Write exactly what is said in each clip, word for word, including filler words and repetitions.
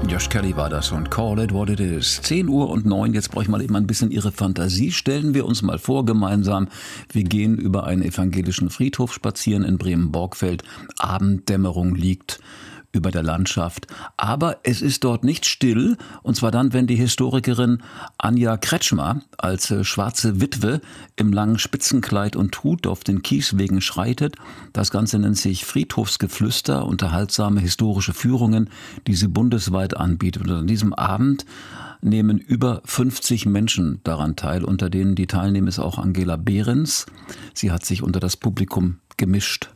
Josh Kelly war das und Call It What It Is. zehn Uhr und neun, jetzt brauche ich mal eben ein bisschen Ihre Fantasie. Stellen wir uns mal vor gemeinsam, wir gehen über einen evangelischen Friedhof spazieren in Bremen-Borgfeld. Abenddämmerung liegt über der Landschaft. Aber es ist dort nicht still, und zwar dann, wenn die Historikerin Anja Kretschmer als äh, schwarze Witwe im langen Spitzenkleid und Hut auf den Kieswegen schreitet. Das Ganze nennt sich Friedhofsgeflüster, unterhaltsame historische Führungen, die sie bundesweit anbietet. Und an diesem Abend nehmen über fünfzig Menschen daran teil, unter denen die teilnehmen ist auch Angela Behrens. Sie hat sich unter das Publikum gemischt.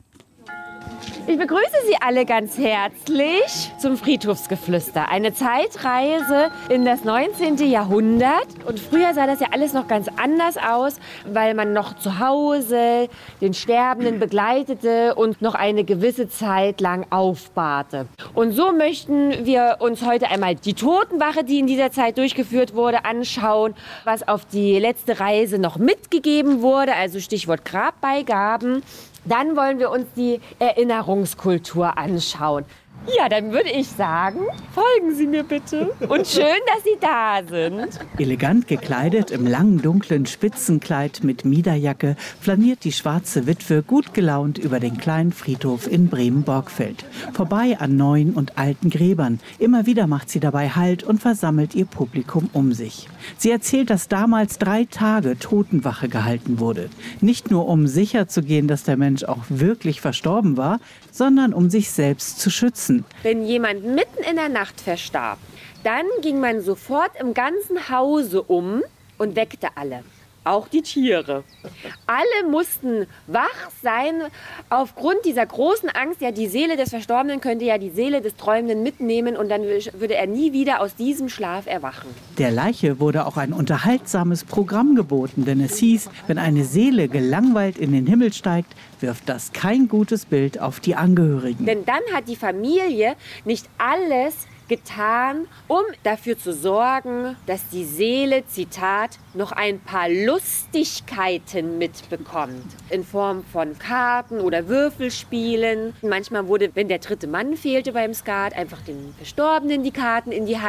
Ich begrüße Sie alle ganz herzlich zum Friedhofsgeflüster. Eine Zeitreise in das neunzehnte. Jahrhundert. Und früher sah das ja alles noch ganz anders aus, weil man noch zu Hause den Sterbenden begleitete und noch eine gewisse Zeit lang aufbahrte. Und so möchten wir uns heute einmal die Totenwache, die in dieser Zeit durchgeführt wurde, anschauen, was auf die letzte Reise noch mitgegeben wurde, also Stichwort Grabbeigaben. Dann wollen wir uns die Erinnerungskultur anschauen. Ja, dann würde ich sagen, folgen Sie mir bitte. Und schön, dass Sie da sind. Elegant gekleidet im langen, dunklen Spitzenkleid mit Miederjacke flaniert die schwarze Witwe gut gelaunt über den kleinen Friedhof in Bremen-Borgfeld. Vorbei an neuen und alten Gräbern. Immer wieder macht sie dabei Halt und versammelt ihr Publikum um sich. Sie erzählt, dass damals drei Tage Totenwache gehalten wurde. Nicht nur, um sicher zu gehen, dass der Mensch auch wirklich verstorben war, sondern um sich selbst zu schützen. Wenn jemand mitten in der Nacht verstarb, dann ging man sofort im ganzen Hause um und weckte alle, auch die Tiere. Alle mussten wach sein aufgrund dieser großen Angst. Ja, die Seele des Verstorbenen könnte ja die Seele des Träumenden mitnehmen und dann würde er nie wieder aus diesem Schlaf erwachen. Der Leiche wurde auch ein unterhaltsames Programm geboten, denn es hieß, wenn eine Seele gelangweilt in den Himmel steigt, wirft das kein gutes Bild auf die Angehörigen. Denn dann hat die Familie nicht alles getan, um dafür zu sorgen, dass die Seele, Zitat, noch ein paar Lustigkeiten mitbekommt. In Form von Karten oder Würfelspielen. Manchmal wurde, wenn der dritte Mann fehlte beim Skat, einfach den Verstorbenen die Karten in die Hand